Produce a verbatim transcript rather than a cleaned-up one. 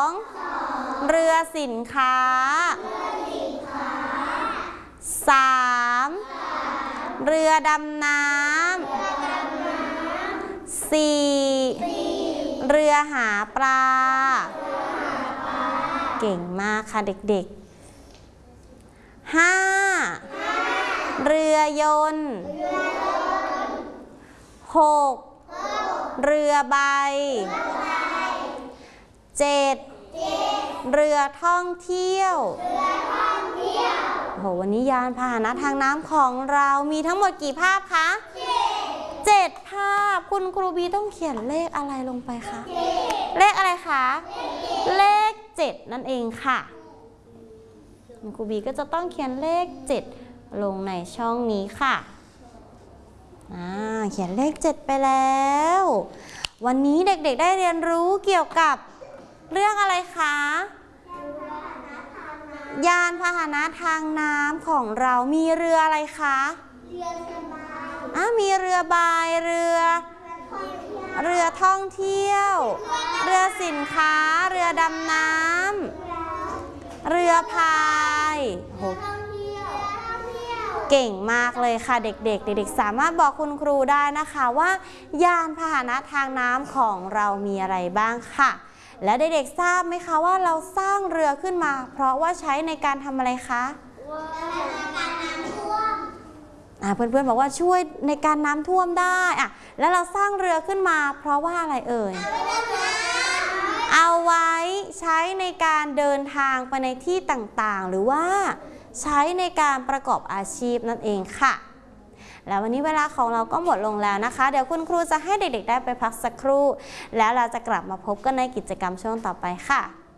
เรือสินค้าสามเรือดำน้ำสี่เรือหาปลาเก่งมากค่ะเด็กๆห้าเรือยนต์หกเรือใบเจ็ดเรือท่องเที่ยวโหวันนี้ยานพาหนะทางน้ำของเรามีทั้งหมดกี่ภาพคะเจ็ดภาพคุณครูบีต้องเขียนเลขอะไรลงไปคะเลขอะไรคะเลขเจ็ดนั่นเองค่ะคุณครูบีก็จะต้องเขียนเลขเจ็ดลงในช่องนี้ค่ะอ่าเขียนเลขเจ็ดไปแล้ววันนี้เด็กๆได้เรียนรู้เกี่ยวกับเรื่องอะไรคะยานพาหนะทางน้ำของเรามีเรืออะไรคะเรือใบอ่ะมีเรือใบเรือเรือท่องเที่ยวเรือสินค้าเรือดำน้ำเรือพายโหเก่งมากเลยค่ะเด็กๆเด็กๆสามารถบอกคุณครูได้นะคะว่ายานพาหนะทางน้ำของเรามีอะไรบ้างค่ะและเด็กๆทราบไหมคะว่าเราสร้างเรือขึ้นมาเพราะว่าใช้ในการทำอะไรคะการน้ำท่วมอ่าเพื่อนๆบอกว่าช่วยในการน้ำท่วมได้อ่ะแล้วเราสร้างเรือขึ้นมาเพราะว่าอะไรเอ่ยเอาไว้ใช้ในการเดินทางไปในที่ต่างๆหรือว่าใช้ในการประกอบอาชีพนั่นเองค่ะแล้ววันนี้เวลาของเราก็หมดลงแล้วนะคะเดี๋ยวคุณครูจะให้เด็กๆได้ไปพักสักครู่แล้วเราจะกลับมาพบกันในกิจกรรมช่วงต่อไปค่ะ